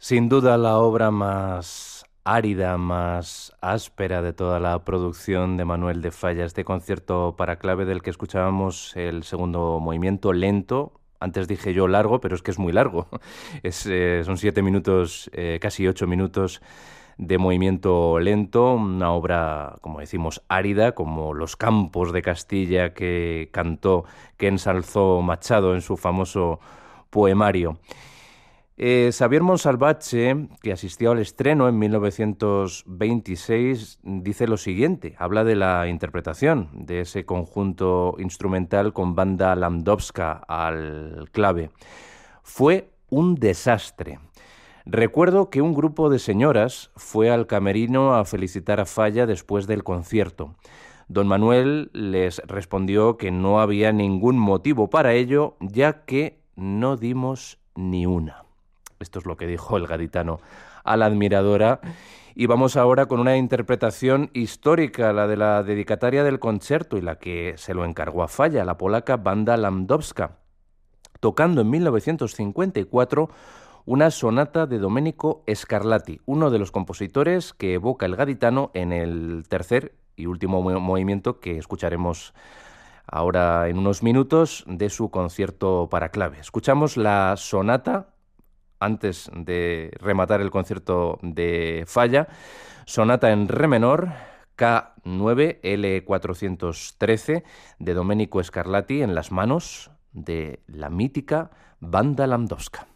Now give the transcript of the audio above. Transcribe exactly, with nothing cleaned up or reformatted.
Sin duda la obra más árida, más áspera de toda la producción de Manuel de Falla, este concierto para clave del que escuchábamos el segundo movimiento lento. Antes dije yo largo, pero es que es muy largo. Es, eh, son siete minutos, eh, casi ocho minutos de movimiento lento, una obra, como decimos, árida, como Los campos de Castilla que cantó, que ensalzó Machado en su famoso poemario. Eh, Xavier Monsalvatge, que asistió al estreno en mil novecientos veintiséis, dice lo siguiente, habla de la interpretación de ese conjunto instrumental con banda Landowska al clave. Fue un desastre. Recuerdo que un grupo de señoras fue al camerino a felicitar a Falla después del concierto. Don Manuel les respondió que no había ningún motivo para ello, ya que no dimos ni una. Esto es lo que dijo el gaditano a la admiradora. Y vamos ahora con una interpretación histórica, la de la dedicataria del concierto y la que se lo encargó a Falla, la polaca banda Landowska, tocando en mil novecientos cincuenta y cuatro una sonata de Domenico Scarlatti, uno de los compositores que evoca el gaditano en el tercer y último movimiento que escucharemos ahora en unos minutos de su concierto para clave. Escuchamos la sonata antes de rematar el concierto de Falla, sonata en re menor, K nueve L cuatrocientos trece, de Domenico Scarlatti, en las manos de la mítica banda Landowska.